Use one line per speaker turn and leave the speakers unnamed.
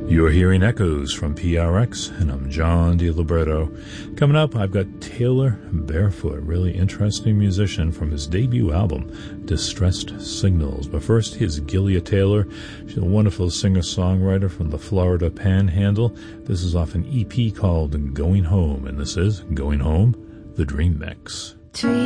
You're hearing Echoes from PRX, and I'm John DiLibretto. Coming up, I've got Taylor Barefoot, really interesting musician from his debut album, Distressed Signals. But first, here's Gilia Taylor. She's a wonderful singer-songwriter from the Florida Panhandle. This is off an EP called Going Home, and this is Going Home, the Dream Mix.